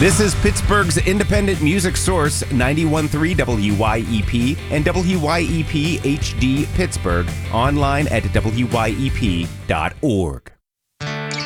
This is Pittsburgh's independent music source, 91.3 WYEP and WYEP HD Pittsburgh, online at wyep.org.